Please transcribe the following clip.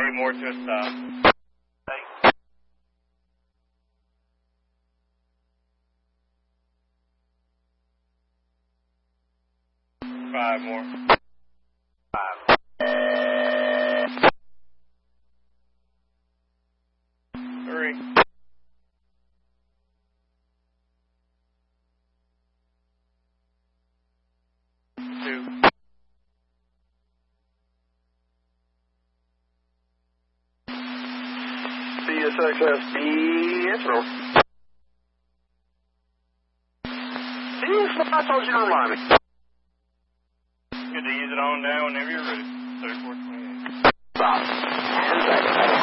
more to a stop. Thanks. 5 more. 5. 3. 2. CSXSB, it's over. Yes, I told you to remind me. Good to ease it on down whenever you're ready. 3428. Stop. 10 seconds.